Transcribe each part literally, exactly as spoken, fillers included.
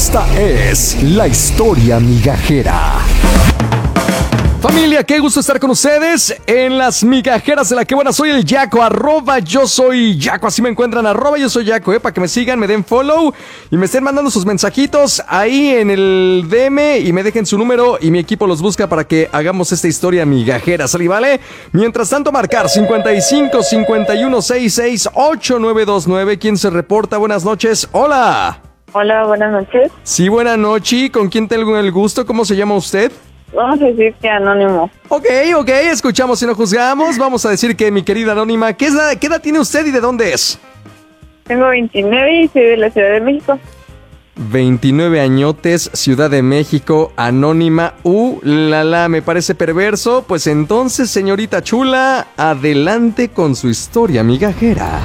Esta es la historia migajera. Familia, qué gusto estar con ustedes en las migajeras de la que buena. Soy el Yaco, arroba yo soy Yaco, así me encuentran, arroba yo soy Yaco, eh, para que me sigan, me den follow y me estén mandando sus mensajitos ahí en el D M y me dejen su número y mi equipo los busca para que hagamos esta historia migajera, ¿sale? ¿Vale? Mientras tanto, marcar cincuenta y cinco, cincuenta y uno, sesenta y seis, ochenta y nueve veintinueve. ¿Quién se reporta? Buenas noches. Hola. Hola, buenas noches. Sí, buenas noches. ¿Con quién tengo el gusto? ¿Cómo se llama usted? Vamos a decir que anónimo. Ok, ok, escuchamos y no juzgamos. Vamos a decir que mi querida anónima, ¿qué, es la, ¿qué edad tiene usted y de dónde es? Tengo veintinueve y soy de la Ciudad de México. veintinueve añotes, Ciudad de México, anónima. Uh, la la, me parece perverso. Pues entonces, señorita chula, adelante con su historia migajera.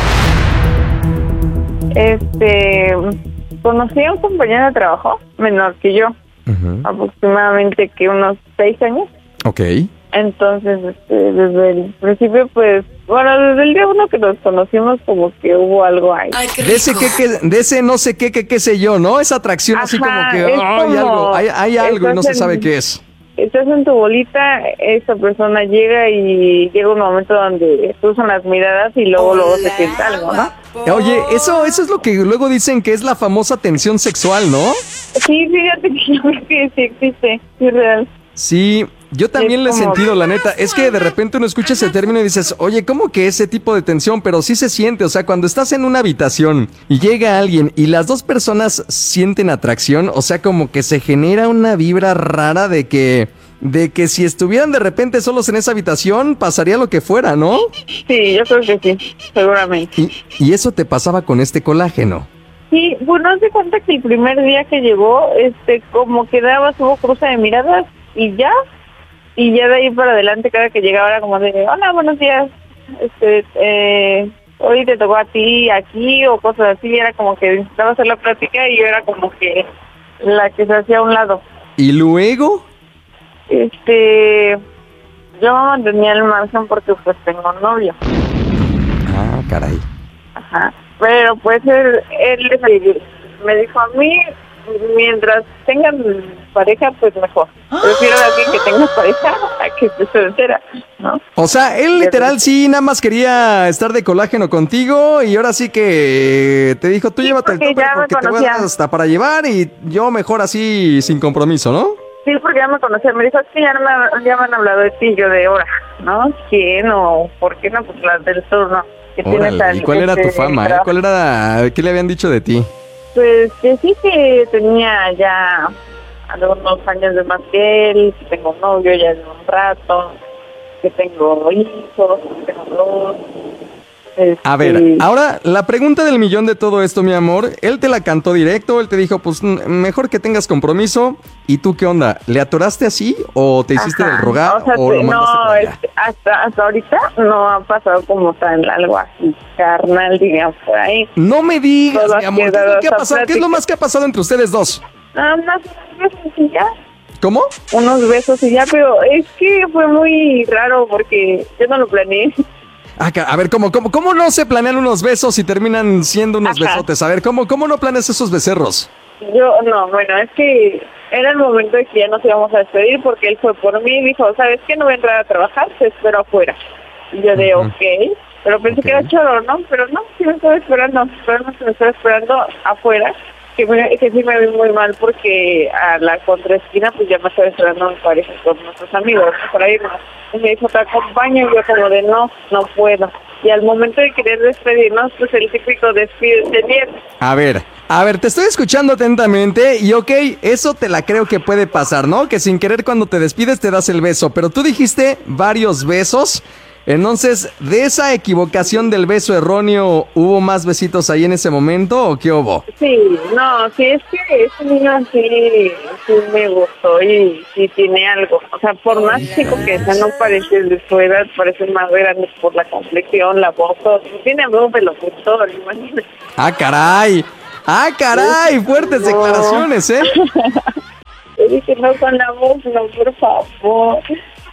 Este, conocí a un compañero de trabajo menor que yo. Uh-huh. Aproximadamente que unos seis años. Ok. Entonces, este, desde el principio, pues, bueno, desde el día uno que nos conocimos, como que hubo algo ahí. Ay, de ese que, que, de ese no sé qué, qué, qué sé yo, ¿no? Esa atracción. Ajá, así como que oh, como, hay algo, hay, hay algo y no se sabe en, qué es. Estás en tu bolita, esa persona llega y llega un momento donde cruzan las miradas y luego, Hola, luego se siente algo, ¿no? Oye, eso, eso es lo que luego dicen que es la famosa tensión sexual, ¿no? Sí, fíjate que yo creo que sí existe, sí es real. Sí, yo también lo he sentido, la neta. Es que de repente uno escucha ese término y dices, oye, ¿cómo que ese tipo de tensión? Pero sí se siente, o sea, cuando estás en una habitación y llega alguien y las dos personas sienten atracción, o sea, como que se genera una vibra rara de que... De que si estuvieran de repente solos en esa habitación, pasaría lo que fuera, ¿no? Sí, yo creo que sí, seguramente. ¿Y, y eso te pasaba con este colágeno? Sí, bueno, haz de cuenta que el primer día que llegó, este, como que daba su cruce de miradas y ya, y ya de ahí para adelante cada que llegaba era como de, hola, buenos días, este, eh, hoy te tocó a ti aquí o cosas así, era como que intentaba hacer la plática y yo era como que la que se hacía a un lado. ¿Y luego? Este, yo mantenía el margen porque pues tengo un novio. Ah, caray. Ajá, pero pues él, él me dijo a mí, mientras tengan pareja, pues mejor. Prefiero a alguien que tenga pareja a que esté soltera, ¿no? O sea, él literal sí nada más quería estar de colágeno contigo y ahora sí que te dijo, tú sí, llévate el tope porque te voy a dar hasta para llevar y yo mejor así sin compromiso, ¿no? Sí, porque ya me conocía, me dijo, sí, ya, no me, ya me han hablado de ti, yo de ahora, ¿no? ¿Quién o por qué no? Pues las del sur, ¿no? Que Órale, tal, ¿y cuál era tu fama, eh? ¿Cuál era, qué le habían dicho de ti? Pues que sí que tenía ya algunos años de más que él, que tengo un novio ya de un rato, que tengo hijos, que tengo dos. Este... A ver, ahora la pregunta del millón de todo esto, mi amor, él te la cantó directo, él te dijo, pues mejor que tengas compromiso, ¿y tú qué onda? ¿Le atoraste así o te hiciste Ajá. del rogar o, sea, o lo mandaste no, este, hasta, hasta ahorita no ha pasado como tal algo así carnal, digamos, por ahí. No me digas, Todo mi amor, ¿qué es lo que ha pasado? ¿Qué es lo más que ha pasado entre ustedes dos? Ah, unos besos y ya. ¿Cómo? Unos besos y ya, pero es que fue muy raro porque yo no lo planeé. Ah, a ver, ¿cómo, cómo, ¿cómo no se planean unos besos y terminan siendo unos Ajá. besotes? A ver, ¿cómo, ¿cómo no planeas esos becerros? Yo, no, bueno, es que era el momento de que ya nos íbamos a despedir porque él fue por mí y dijo, ¿sabes qué? No voy a entrar a trabajar, te espero afuera. Y yo de, uh-huh. ok, pero pensé okay. que era choro, ¿no? Pero no, sí me estaba esperando, realmente me estaba esperando afuera, que, me, que sí me vi muy mal porque a la contraesquina pues ya me estaba esperando mi pareja con nuestros amigos, ¿no? Para irnos. Y me dijo, te acompaño, y yo como de, no, no puedo. Y al momento de querer despedirnos, pues el típico despídete bien. A ver, a ver, te estoy escuchando atentamente y ok, eso te la creo que puede pasar, ¿no? Que sin querer cuando te despides te das el beso, pero tú dijiste varios besos. Entonces, ¿de esa equivocación del beso erróneo hubo más besitos ahí en ese momento o qué hubo? Sí, no, sí, es que ese niño sí, sí me gustó y sí tiene algo. O sea, por más chico que sea, no parece de su edad, parece más grande por la complexión, la voz, todo. Tiene un velocutor, imagínate. ¡Ah, caray! ¡Ah, caray! Fuertes no. declaraciones, ¿eh? Yo dije, no con la voz, no, por favor.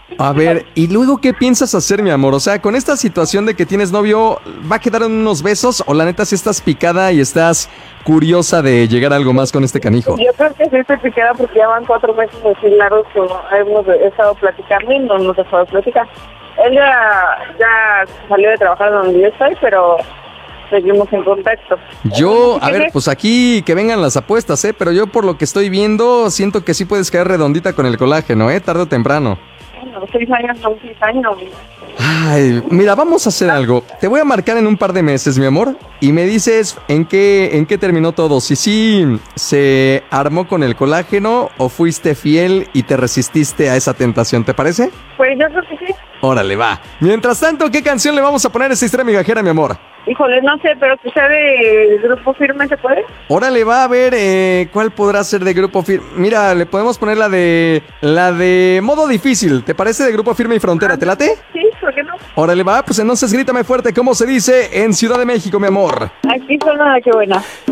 A ver, ¿y luego qué piensas hacer, mi amor? O sea, con esta situación de que tienes novio, ¿va a quedar en unos besos o la neta sí estás picada y estás curiosa de llegar a algo más con este canijo? Yo creo que sí estoy picada porque ya van cuatro meses así largos que no hemos estado platicando y no nos dejado de platicar. Él ya, ya salió de trabajar donde yo estoy, pero seguimos en contacto. Yo, a ver, pues aquí que vengan las apuestas, ¿eh? Pero yo por lo que estoy viendo, siento que sí puedes caer redondita con el colágeno, ¿eh? Tarde o temprano. Bueno, seis años, no, seis años. Ay, mira, vamos a hacer algo. Te voy a marcar en un par de meses, mi amor, y me dices en qué, en qué terminó todo. Si sí se armó con el colágeno o fuiste fiel y te resististe a esa tentación, ¿te parece? Pues yo creo que sí. Órale, va. Mientras tanto, ¿qué canción le vamos a poner a esta historia migajera, mi amor? Híjole, no sé, pero que sea de Grupo Firme, ¿se puede? Órale, va a ver eh, cuál podrá ser de Grupo Firme. Mira, le podemos poner la de la de Modo Difícil. ¿Te parece de Grupo Firme y Frontera? ¿Te late? Sí, ¿por qué no? Órale, va, pues entonces grítame fuerte, ¿cómo se dice en Ciudad de México, mi amor? Aquí suena, qué buena.